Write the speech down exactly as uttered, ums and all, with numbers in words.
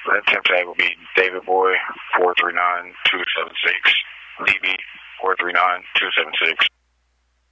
That temp tag will be David Boy four three nine two seven six. D B four three nine two seven six.